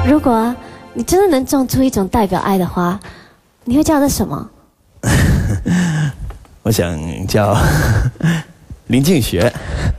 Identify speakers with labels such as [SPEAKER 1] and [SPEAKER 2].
[SPEAKER 1] 如果你真的能种出一种代表爱的花，你会叫它什么？
[SPEAKER 2] 我想叫林静雪。